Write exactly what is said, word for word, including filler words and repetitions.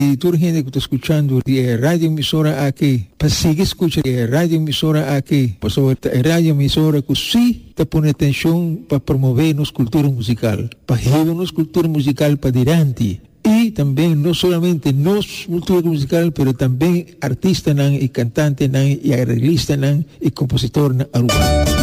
E toda gente que está escuchando a rádio emissora aqui, para seguir escutando a rádio emissora aqui, para a rádio emissora que sim está pondo atenção para promover nossa cultura musical, para levar nossa cultura musical para adiante. E também, não somente nossa cultura musical, mas também artista e cantante e arreglista e compositor na Aruba.